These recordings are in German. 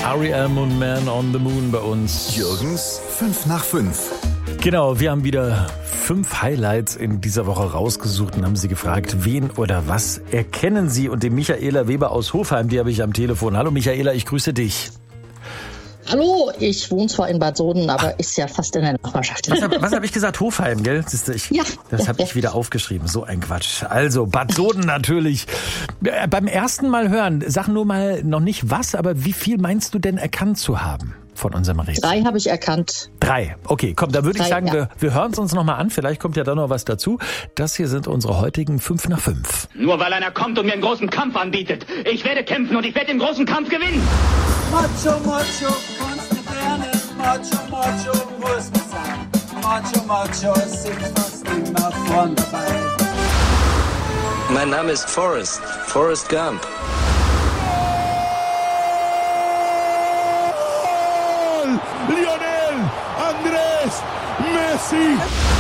R.E.M. und Man on the Moon bei uns. Jürgens 5 nach 5. Genau, wir haben wieder 5 Highlights in dieser Woche rausgesucht und haben Sie gefragt, wen oder was erkennen Sie? Und die Michaela Weber aus Hofheim, die habe ich am Telefon. Hallo Michaela, ich grüße dich. Hallo, ich wohne zwar in Bad Soden, aber ist ja fast in der Nachbarschaft. Was hab ich gesagt? Hofheim, gell? Das habe ich wieder aufgeschrieben. So ein Quatsch. Also, Bad Soden natürlich. Beim ersten Mal hören, sag nur mal noch nicht was, aber wie viel meinst du denn erkannt zu haben von unserem Rätsel? 3 habe ich erkannt. 3. Okay, komm, da würde ich sagen, ja. wir hören es uns nochmal an. Vielleicht kommt ja da noch was dazu. Das hier sind unsere heutigen 5 nach 5. Nur weil einer kommt und mir einen großen Kampf anbietet. Ich werde kämpfen und ich werde den großen Kampf gewinnen. Macho, Macho, Kunst mit Lernen. Macho, Macho, muss man sein. Macho, Macho, es sind fast immer vorn dabei. Mein Name ist Forrest Gump. Lionel Andrés Messi.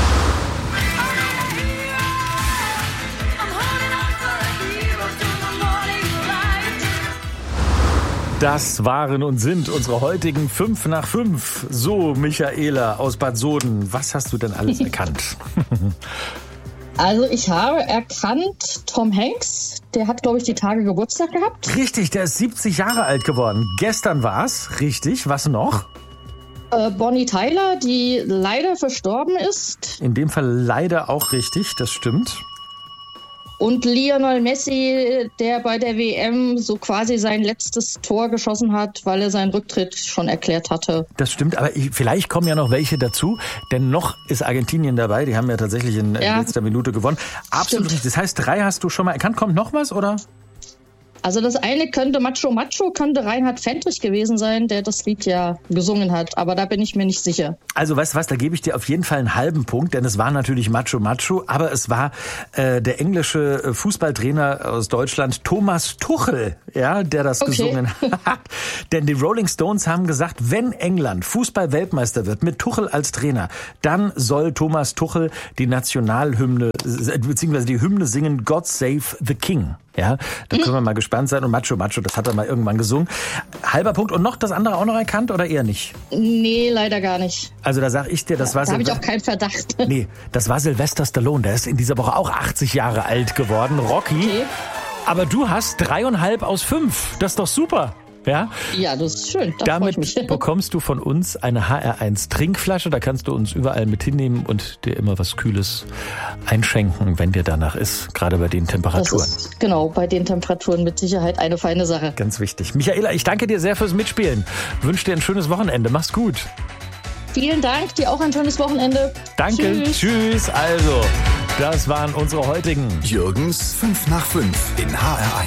Das waren und sind unsere heutigen 5 nach 5. So, Michaela aus Bad Soden, was hast du denn alles erkannt? Also ich habe erkannt Tom Hanks, der hat, glaube ich, die Tage Geburtstag gehabt. Richtig, der ist 70 Jahre alt geworden. Gestern war's, richtig. Was noch? Bonnie Tyler, die leider verstorben ist. In dem Fall leider auch richtig, das stimmt. Und Lionel Messi, der bei der WM so quasi sein letztes Tor geschossen hat, weil er seinen Rücktritt schon erklärt hatte. Das stimmt, aber vielleicht kommen ja noch welche dazu, denn noch ist Argentinien dabei, die haben ja tatsächlich in letzter Minute gewonnen. Absolut richtig, das heißt 3 hast du schon mal erkannt. Kommt noch was, oder? Also das eine könnte könnte Reinhard Fendrich gewesen sein, der das Lied ja gesungen hat, aber da bin ich mir nicht sicher. Also weißt du was, da gebe ich dir auf jeden Fall einen halben Punkt, denn es war natürlich Macho, aber es war der englische Fußballtrainer aus Deutschland, Thomas Tuchel, ja, der das gesungen hat. Denn die Rolling Stones haben gesagt, wenn England Fußball-Weltmeister wird mit Tuchel als Trainer, dann soll Thomas Tuchel die Nationalhymne, beziehungsweise die Hymne singen, God Save the King. Ja, da können wir mal gespannt sein. Und Macho, das hat er mal irgendwann gesungen. Halber Punkt. Und noch das andere auch noch erkannt oder eher nicht? Nee, leider gar nicht. Also da sag ich dir, das war da habe ich auch keinen Verdacht. Nee, das war Sylvester Stallone. Der ist in dieser Woche auch 80 Jahre alt geworden. Rocky. Okay. Aber du hast 3,5 aus 5. Das ist doch super. Ja? Ja, das ist schön. Damit bekommst du von uns eine HR1 Trinkflasche. Da kannst du uns überall mit hinnehmen und dir immer was Kühles einschenken, wenn dir danach ist. Gerade bei den Temperaturen. Das ist, genau, bei den Temperaturen mit Sicherheit eine feine Sache. Ganz wichtig. Michaela, ich danke dir sehr fürs Mitspielen. Wünsche dir ein schönes Wochenende. Mach's gut. Vielen Dank. Dir auch ein schönes Wochenende. Danke. Tschüss. Also, das waren unsere heutigen Jürgens 5 nach 5 in HR1.